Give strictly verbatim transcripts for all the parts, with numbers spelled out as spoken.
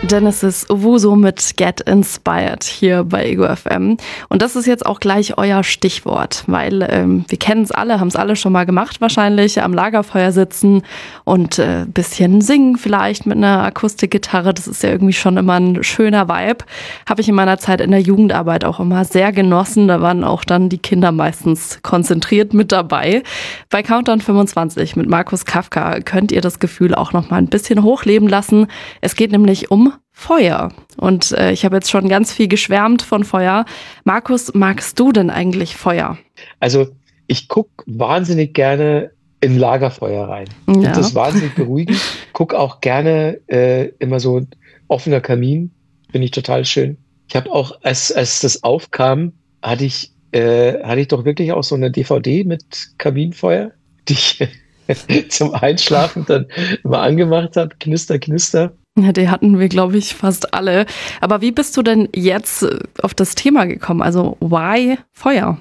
Genesis Owusu mit Get Inspired hier bei Ego F M. Und das ist jetzt auch gleich euer Stichwort, weil ähm, wir kennen es alle, haben es alle schon mal gemacht wahrscheinlich, am Lagerfeuer sitzen und ein äh, bisschen singen vielleicht mit einer Akustikgitarre. Das ist ja irgendwie schon immer ein schöner Vibe. Habe ich in meiner Zeit in der Jugendarbeit auch immer sehr genossen. Da waren auch dann die Kinder meistens konzentriert mit dabei. Bei Countdown fünfundzwanzig mit Markus Kafka könnt ihr das Gefühl auch noch mal ein bisschen hochleben lassen. Es geht nämlich um Feuer. Und äh, ich habe jetzt schon ganz viel geschwärmt von Feuer. Markus, magst du denn eigentlich Feuer? Also ich gucke wahnsinnig gerne in Lagerfeuer rein. Ja. Und das ist wahnsinnig beruhigend. Guck auch gerne äh, immer so offener Kamin. Finde ich total schön. Ich habe auch, als, als das aufkam, hatte ich, äh, hatte ich doch wirklich auch so eine D V D mit Kaminfeuer, die ich zum Einschlafen dann immer angemacht habe. Knister, knister. Ja, die hatten wir, glaube ich, fast alle. Aber wie bist du denn jetzt auf das Thema gekommen? Also, why Feuer?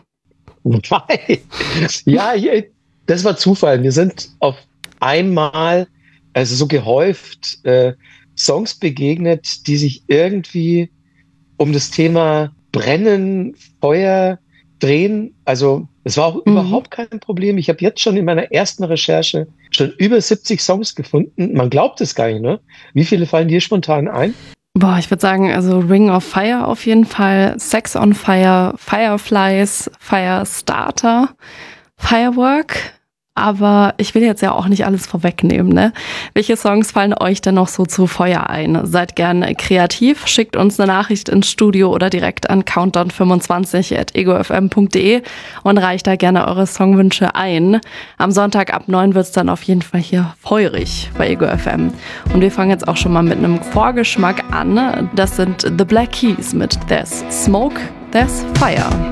Why? Ja, das war Zufall. Wir sind auf einmal, also so gehäuft, äh, Songs begegnet, die sich irgendwie um das Thema Brennen, Feuer drehen. Also es war auch mhm. überhaupt kein Problem. Ich habe jetzt schon in meiner ersten Recherche schon über siebzig Songs gefunden. Man glaubt es gar nicht, ne? Wie viele fallen dir spontan ein? Boah, ich würde sagen, also Ring of Fire auf jeden Fall, Sex on Fire, Fireflies, Firestarter, Firework. Aber ich will jetzt ja auch nicht alles vorwegnehmen, ne? Welche Songs fallen euch denn noch so zu Feuer ein? Seid gerne kreativ, schickt uns eine Nachricht ins Studio oder direkt an countdown fünfundzwanzig at ego f m punkt d e und reicht da gerne eure Songwünsche ein. Am Sonntag ab neun wird's dann auf jeden Fall hier feurig bei Ego F M. Und wir fangen jetzt auch schon mal mit einem Vorgeschmack an. Das sind The Black Keys mit There's Smoke, There's Fire.